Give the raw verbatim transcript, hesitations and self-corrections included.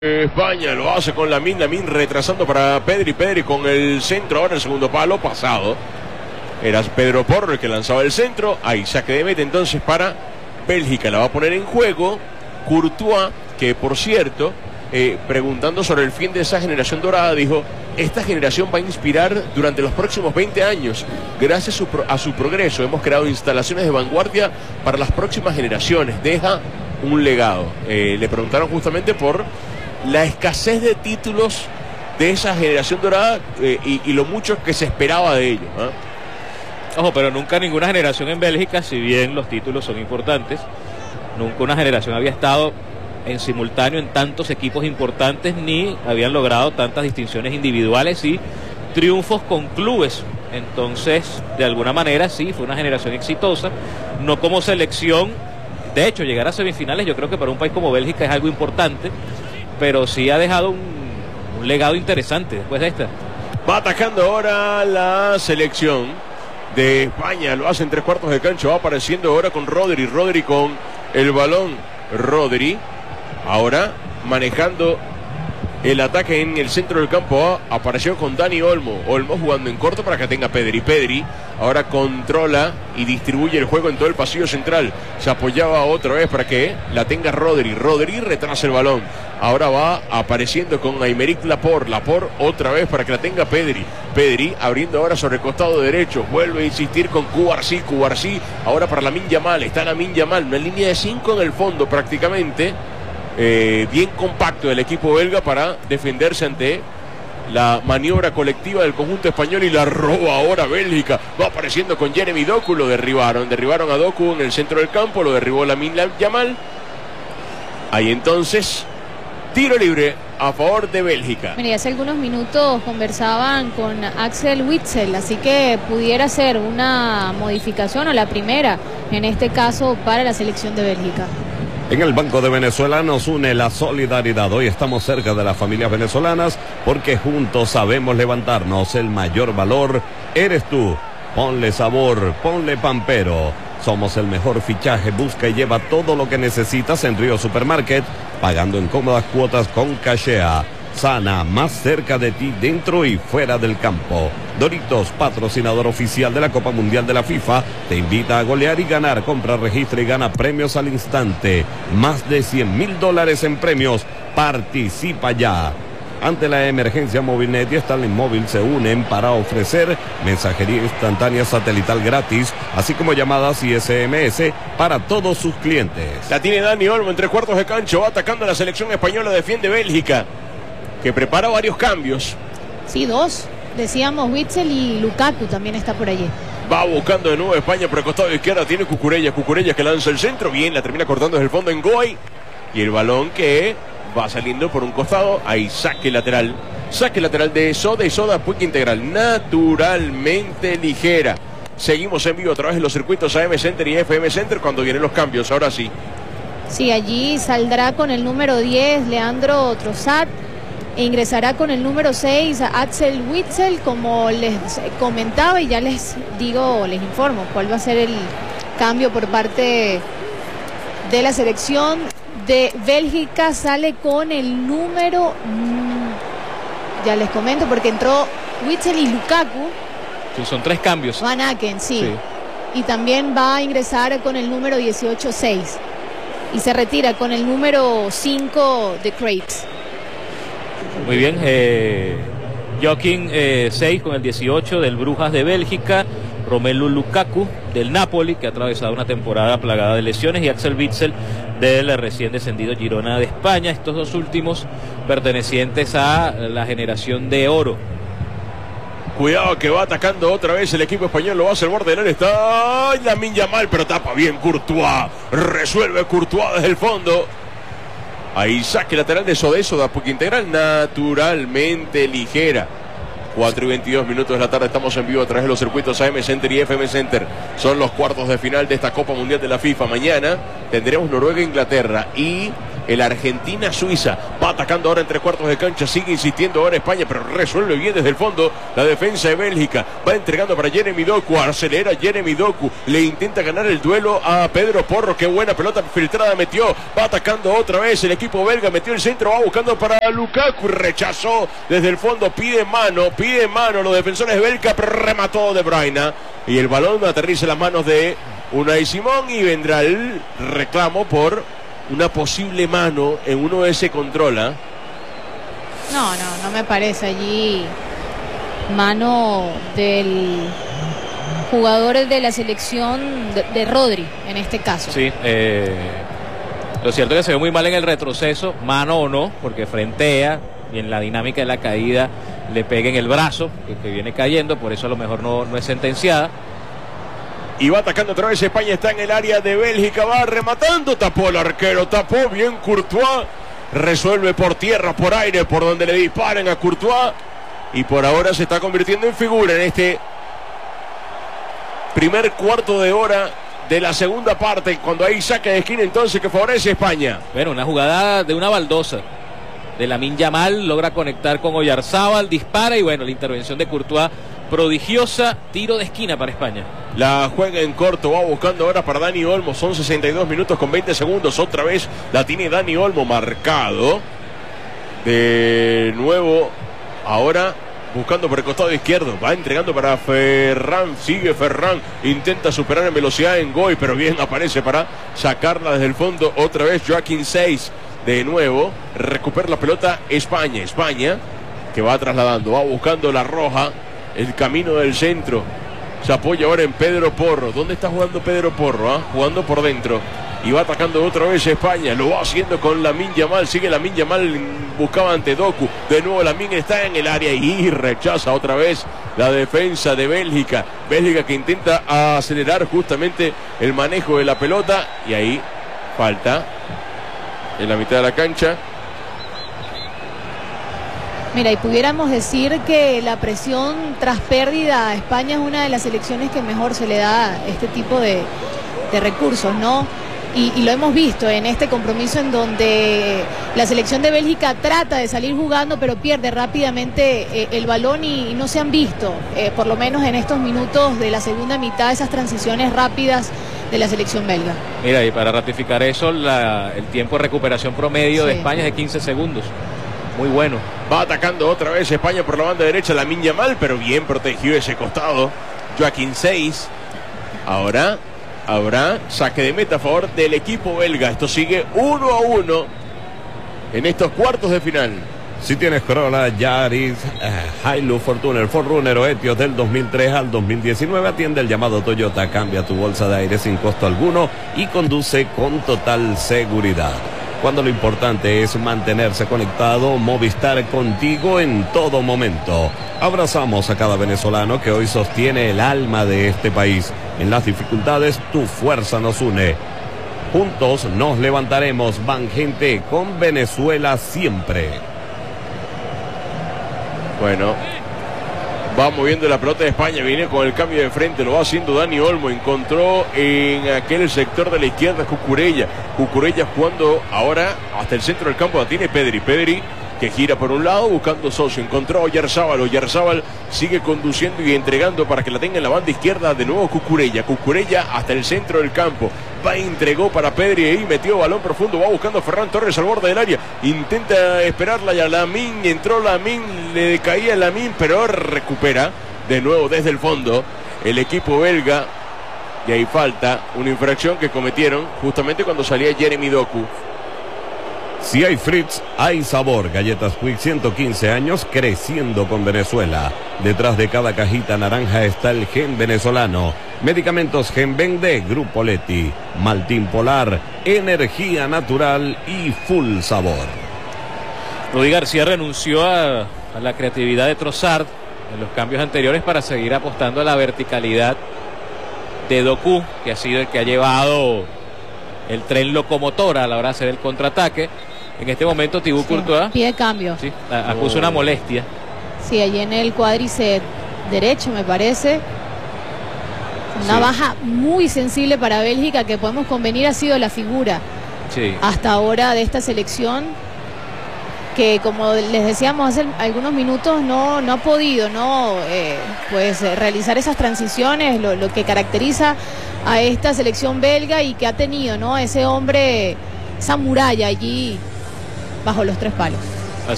España lo hace con Lamine, Lamine retrasando para Pedri, Pedri con el centro, ahora el segundo palo pasado. Era Pedro Porro el que lanzaba el centro, ahí saque de meta entonces para Bélgica, la va a poner en juego Courtois, que por cierto, eh, preguntando sobre el fin de esa generación dorada, dijo: esta generación va a inspirar durante los próximos veinte años, gracias a su, pro a su progreso, hemos creado instalaciones de vanguardia para las próximas generaciones, deja un legado. Eh, le preguntaron justamente por la escasez de títulos de esa generación dorada eh, y, y lo mucho que se esperaba de ellos, ¿eh? Ojo, pero nunca ninguna generación en Bélgica, si bien los títulos son importantes, nunca una generación había estado en simultáneo en tantos equipos importantes, ni habían logrado tantas distinciones individuales y triunfos con clubes. Entonces, de alguna manera, sí, fue una generación exitosa, no como selección. De hecho, llegar a semifinales yo creo que para un país como Bélgica es algo importante, pero sí ha dejado un, un legado interesante después de esta. Va atacando ahora la selección de España, lo hace en tres cuartos de cancha, va apareciendo ahora con Rodri, Rodri con el balón, Rodri, ahora manejando el ataque en el centro del campo, apareció con Dani Olmo, Olmo jugando en corto para que tenga Pedri, Pedri ahora controla y distribuye el juego en todo el pasillo central, se apoyaba otra vez para que la tenga Rodri, Rodri retrasa el balón, ahora va apareciendo con Aymeric Laporte, Laporte otra vez para que la tenga Pedri, Pedri abriendo ahora sobre el costado derecho, vuelve a insistir con Cubarsí, Cubarsí ahora para Lamine Yamal, está Lamine Yamal, una línea de cinco en el fondo prácticamente. Eh, bien compacto el equipo belga para defenderse ante la maniobra colectiva del conjunto español, y la roba ahora Bélgica, va apareciendo con Jeremy Doku, lo derribaron, derribaron a Doku en el centro del campo, lo derribó Lamine Yamal, ahí entonces tiro libre a favor de Bélgica. Mira, hace algunos minutos conversaban con Axel Witsel, así que pudiera ser una modificación o la primera en este caso para la selección de Bélgica. En el Banco de Venezuela nos une la solidaridad. Hoy estamos cerca de las familias venezolanas porque juntos sabemos levantarnos. El mayor valor eres tú. Ponle sabor, ponle Pampero. Somos el mejor fichaje. Busca y lleva todo lo que necesitas en Río Supermarket, pagando en cómodas cuotas con Cachea. Sana, más cerca de ti, dentro y fuera del campo. Doritos, patrocinador oficial de la Copa Mundial de la FIFA, te invita a golear y ganar. Compra, registra y gana premios al instante. Más de cien mil dólares en premios. Participa ya. Ante la emergencia, Movilnet y Starlink Móvil se unen para ofrecer mensajería instantánea satelital gratis, así como llamadas y S M S para todos sus clientes. La tiene Dani Olmo en tres cuartos de cancha, va atacando a la selección española, defiende Bélgica, que prepara varios cambios. Sí, dos. Decíamos Witsel y Lukaku también está por allí. Va buscando de nuevo España por el costado izquierdo, tiene Cucurella, Cucurella que lanza el centro, bien, la termina cortando desde el fondo en Goy. Y el balón que va saliendo por un costado, ahí saque lateral. Saque lateral de Soda, y Soda Puig integral, naturalmente ligera. Seguimos en vivo a través de los circuitos A M Center y F M Center cuando vienen los cambios, ahora sí. Sí, allí saldrá con el número diez Leandro Trossard e ingresará con el número seis a Axel Witsel, como les comentaba, y ya les digo, les informo cuál va a ser el cambio por parte de la selección de Bélgica. Sale con el número, mmm, ya les comento, porque entró Witsel y Lukaku. Sí, son tres cambios. Van Aken, sí. sí. Y también va a ingresar con el número dieciocho seis. Y se retira con el número cinco de Crates. Muy bien, eh, Joaquín eh, seis con el dieciocho del Brujas de Bélgica, Romelu Lukaku del Napoli, que ha atravesado una temporada plagada de lesiones, y Axel Witsel del recién descendido Girona de España, estos dos últimos pertenecientes a la generación de oro. Cuidado que va atacando otra vez el equipo español, lo va hacia el borde del área, está Lamine Yamal, pero tapa bien Courtois, resuelve Courtois desde el fondo. Ahí saque lateral de Soda, Soda Puig integral, naturalmente ligera. cuatro y veintidós minutos de la tarde, estamos en vivo a través de los circuitos A M Center y F M Center. Son los cuartos de final de esta Copa Mundial de la FIFA. Mañana tendremos Noruega-Inglaterra y el Argentina-Suiza. Va atacando ahora en tres cuartos de cancha, sigue insistiendo ahora España, pero resuelve bien desde el fondo la defensa de Bélgica. Va entregando para Jeremy Doku, acelera Jeremy Doku, le intenta ganar el duelo a Pedro Porro. Qué buena pelota filtrada metió. Va atacando otra vez el equipo belga, metió el centro, va buscando para Lukaku, rechazó desde el fondo, pide mano, pide mano los defensores belga, pero remató De Bruyne y el balón aterriza en las manos de Unai Simón y vendrá el reclamo por una posible mano en uno de ese controla. No, no, no me parece allí mano del jugador de la selección de, de Rodri en este caso. Sí, eh, lo cierto es que se ve muy mal en el retroceso, mano o no, porque frentea y en la dinámica de la caída le pega en el brazo, que, que viene cayendo, por eso a lo mejor no, no es sentenciada. Y va atacando otra vez España, está en el área de Bélgica, va rematando, tapó el arquero, tapó bien Courtois, resuelve por tierra, por aire, por donde le disparen a Courtois, y por ahora se está convirtiendo en figura en este primer cuarto de hora de la segunda parte, cuando hay saque de esquina entonces que favorece a España. Bueno, una jugada de una baldosa de Lamine Yamal, logra conectar con Oyarzábal, dispara y bueno, la intervención de Courtois prodigiosa, tiro de esquina para España. La juega en corto, va buscando ahora para Dani Olmo, son sesenta y dos minutos con veinte segundos, otra vez la tiene Dani Olmo marcado. De nuevo, ahora buscando por el costado izquierdo, va entregando para Ferran, sigue Ferran, intenta superar en velocidad en Goy, pero bien aparece para sacarla desde el fondo, otra vez Joaquín Seis, de nuevo, recupera la pelota España, España, que va trasladando, va buscando la roja, el camino del centro, se apoya ahora en Pedro Porro. ¿Dónde está jugando Pedro Porro? ¿Ah? Jugando por dentro. Y va atacando otra vez España. Lo va haciendo con Lamine Yamal. Sigue Lamine Yamal. Buscaba ante Doku. De nuevo Lamine está en el área y rechaza otra vez la defensa de Bélgica. Bélgica que intenta acelerar justamente el manejo de la pelota. Y ahí falta en la mitad de la cancha. Mira, y pudiéramos decir que la presión tras pérdida a España es una de las selecciones que mejor se le da este tipo de, de recursos, ¿no? Y, y lo hemos visto en este compromiso en donde la selección de Bélgica trata de salir jugando, pero pierde rápidamente eh, el balón y, y no se han visto, eh, por lo menos en estos minutos de la segunda mitad, esas transiciones rápidas de la selección belga. Mira, y para ratificar eso, la, el tiempo de recuperación promedio sí. de España es de quince segundos. Muy bueno. Va atacando otra vez España por la banda derecha, Lamine Yamal, pero bien protegió ese costado. Joaquín Seis. Ahora habrá saque de meta a favor del equipo belga. Esto sigue uno a uno en estos cuartos de final. Si tienes Corolla, Yaris, eh, Hilux, Fortuner, Forerunner o Etios del dos mil tres al dos mil diecinueve, atiende el llamado Toyota, cambia tu bolsa de aire sin costo alguno y conduce con total seguridad. Cuando lo importante es mantenerse conectado, Movistar contigo en todo momento. Abrazamos a cada venezolano que hoy sostiene el alma de este país. En las dificultades, tu fuerza nos une. Juntos nos levantaremos, Banjente, con Venezuela siempre. Bueno, va moviendo la pelota de España, viene con el cambio de frente, lo va haciendo Dani Olmo, encontró en aquel sector de la izquierda Cucurella, Cucurella jugando ahora hasta el centro del campo, la tiene Pedri, Pedri que gira por un lado buscando socio, encontró a Oyarzábal, Oyarzábal sigue conduciendo y entregando para que la tenga en la banda izquierda, de nuevo Cucurella, Cucurella hasta el centro del campo, va, entregó para Pedri y metió balón profundo, va buscando a Ferran Torres al borde del área, intenta esperarla ya Lamine, entró Lamine, le caía Lamine, pero recupera de nuevo desde el fondo el equipo belga y ahí falta una infracción que cometieron justamente cuando salía Jeremy Doku. Si hay Fritz, hay sabor. Galletas Quick, ciento quince años creciendo con Venezuela. Detrás de cada cajita naranja está el gen venezolano. Medicamentos Genven de Grupo Leti. Maltín Polar, energía natural y full sabor. Rudy García renunció a, a la creatividad de Trossard en los cambios anteriores para seguir apostando a la verticalidad de Doku, que ha sido el que ha llevado el tren locomotor a la hora de hacer el contraataque. En este momento Thibaut sí, Courtois pide cambio. Sí, acusa oh. una molestia. Sí, allí en el cuádriceps derecho, me parece. Una Sí. baja muy sensible para Bélgica, que podemos convenir ha sido la figura Sí. hasta ahora de esta selección, que como les decíamos hace algunos minutos no, no ha podido no eh, pues eh, realizar esas transiciones, lo, lo que caracteriza a esta selección belga, y que ha tenido no ese hombre, esa muralla allí bajo los tres palos.